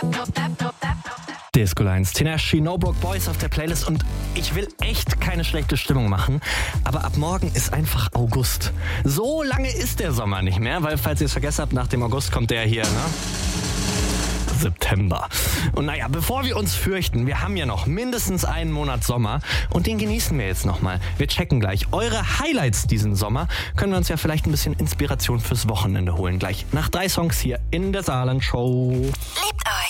Disco Lines, Tinashe, No Broke Boys auf der Playlist und ich will echt keine schlechte Stimmung machen, aber ab morgen ist einfach August. So lange ist der Sommer nicht mehr, weil falls ihr es vergessen habt, nach dem August kommt der hier, September. Und naja, bevor wir uns fürchten, wir haben ja noch mindestens einen Monat Sommer und den genießen wir jetzt nochmal. Wir checken gleich eure Highlights diesen Sommer. Können wir uns ja vielleicht ein bisschen Inspiration fürs Wochenende holen. Gleich nach 3 Songs hier in der Saarland Show. Liebt euch.